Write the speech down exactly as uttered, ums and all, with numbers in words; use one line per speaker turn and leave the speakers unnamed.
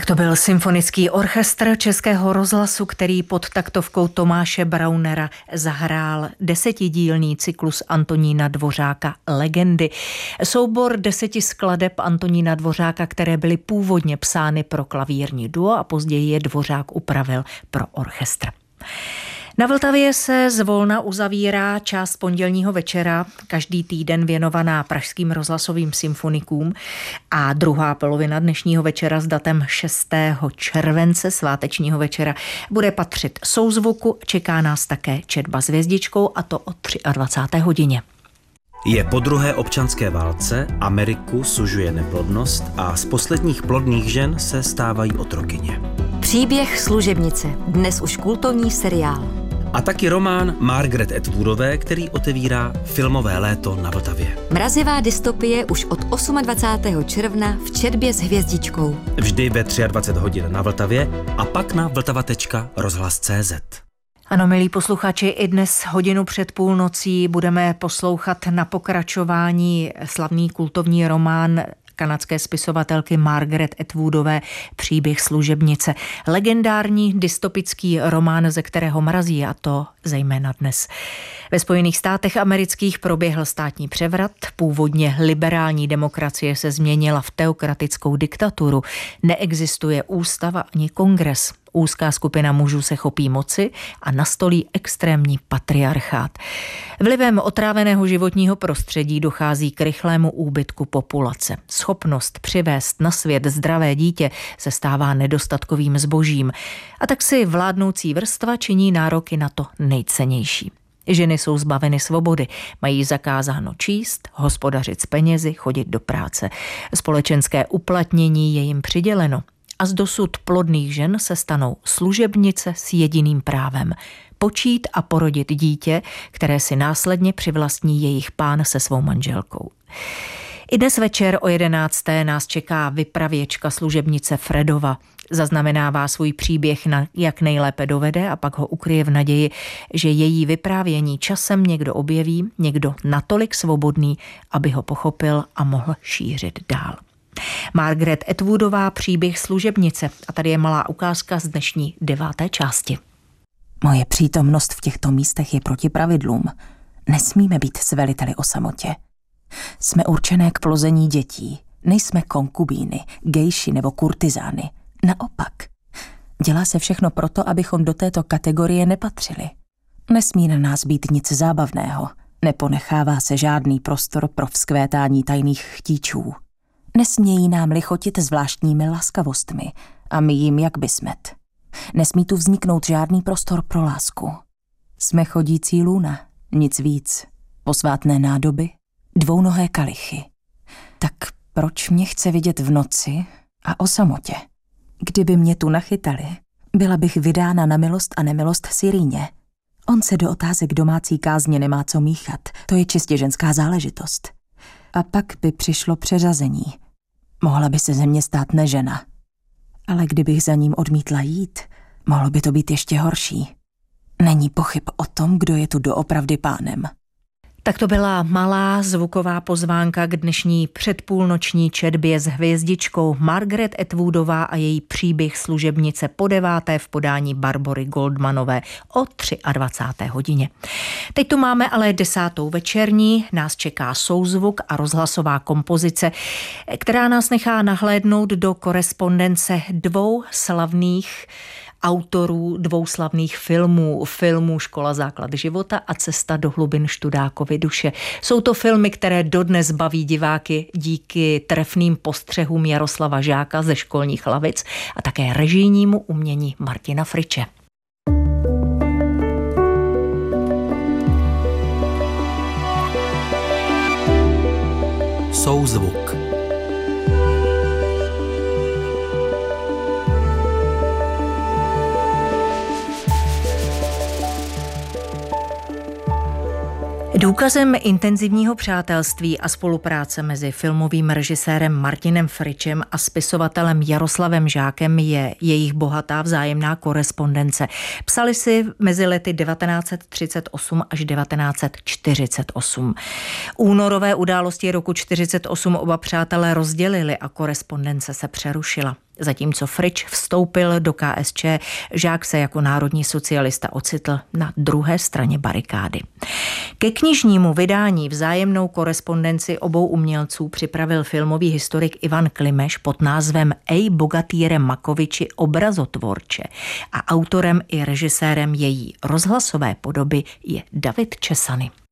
To byl symfonický orchestr Českého rozhlasu, který pod taktovkou Tomáše Braunera zahrál desetidílný cyklus Antonína Dvořáka Legendy. Soubor deseti skladeb Antonína Dvořáka, které byly původně psány pro klavírní duo a později je Dvořák upravil pro orchestr. Na Vltavě se zvolna uzavírá část pondělního večera, každý týden věnovaná pražským rozhlasovým symfonikům, a druhá polovina dnešního večera s datem šestého července, svátečního večera, bude patřit souzvuku. Čeká nás také četba s hvězdičkou, a to o dvacáté třetí hodině.
Je po druhé občanské válce, Ameriku sužuje neplodnost a z posledních plodných žen se stávají otrokyně.
Příběh služebnice, dnes už kultovní seriál.
A taky román Margaret Atwoodové, který otevírá filmové léto na Vltavě.
Mrazivá dystopie už od dvacátého osmého června v četbě s hvězdičkou.
Vždy ve dvacet tři hodin na Vltavě a pak na vltava tečka rozhlas tečka cé zet.
Ano, milí posluchači, i dnes hodinu před půlnocí budeme poslouchat na pokračování slavný kultovní román kanadské spisovatelky Margaret Atwoodové Příběh služebnice. Legendární dystopický román, ze kterého mrazí, a to zejména dnes. Ve Spojených státech amerických proběhl státní převrat, původně liberální demokracie se změnila v teokratickou diktaturu. Neexistuje ústava ani kongres. Úzká skupina mužů se chopí moci a nastolí extrémní patriarchát. Vlivem otráveného životního prostředí dochází k rychlému úbytku populace. Schopnost přivést na svět zdravé dítě se stává nedostatkovým zbožím. A tak si vládnoucí vrstva činí nároky na to nejcennější. Ženy jsou zbaveny svobody, mají zakázáno číst, hospodařit s penězi, chodit do práce. Společenské uplatnění je jim přiděleno. A z dosud plodných žen se stanou služebnice s jediným právem – počít a porodit dítě, které si následně přivlastní jejich pán se svou manželkou. I dnes večer o jedenácté nás čeká vypravěčka služebnice Fredova. Zaznamenává svůj příběh, na jak nejlépe dovede, a pak ho ukryje v naději, že její vyprávění časem někdo objeví, někdo natolik svobodný, aby ho pochopil a mohl šířit dál. Margaret Atwoodová Příběh služebnice. A tady je malá ukázka z dnešní deváté části.
Moje přítomnost v těchto místech je proti pravidlům. Nesmíme být s veliteli o samotě. Jsme určené k plození dětí. Nejsme konkubíny, gejši nebo kurtizány. Naopak. Dělá se všechno proto, abychom do této kategorie nepatřili. Nesmí na nás být nic zábavného. Neponechává se žádný prostor pro vzkvétání tajných chtíčů. Nesmějí nám lichotit zvláštními laskavostmi a my jim jak by smet. Nesmí tu vzniknout žádný prostor pro lásku. Jsme chodící lůna, nic víc. Posvátné nádoby, dvounohé kalichy. Tak proč mě chce vidět v noci a o samotě? Kdyby mě tu nachytali, byla bych vydána na milost a nemilost Siríně. On se do otázek domácí kázně nemá co míchat, to je čistě ženská záležitost. A pak by přišlo přeřazení. Mohla by se ze mě stát nežena. Ale kdybych za ním odmítla jít, mohlo by to být ještě horší. Není pochyb o tom, kdo je tu doopravdy pánem.
Tak to byla malá zvuková pozvánka k dnešní předpůlnoční četbě s hvězdičkou Margaret Atwoodová a její Příběh služebnice po deváté v podání Barbory Goldmanové o dvacáté třetí hodině. Teď tu máme ale desátou večerní, nás čeká souzvuk a rozhlasová kompozice, která nás nechá nahlédnout do korespondence dvou slavných autorů dvou slavných filmů, filmů Škola základ života a Cesta do hlubin Študákovy duše. Jsou to filmy, které dodnes baví diváky díky trefným postřehům Jaroslava Žáka ze Školních lavic a také režijnímu umění Martina Friče.
Souzvuk.
Důkazem intenzivního přátelství a spolupráce mezi filmovým režisérem Martinem Fričem a spisovatelem Jaroslavem Žákem je jejich bohatá vzájemná korespondence. Psali si mezi lety devatenáct set třicet osm až devatenáct set čtyřicet osm. Únorové události roku čtyřicet osm oba přátelé rozdělili a korespondence se přerušila. Zatímco Frič vstoupil do K S Č, Žák se jako národní socialista ocitl na druhé straně barikády. Ke knižnímu vydání vzájemnou korespondenci obou umělců připravil filmový historik Ivan Klimeš pod názvem Ej bogatýre Makoviči obrazotvorče a autorem i režisérem její rozhlasové podoby je David Czesany.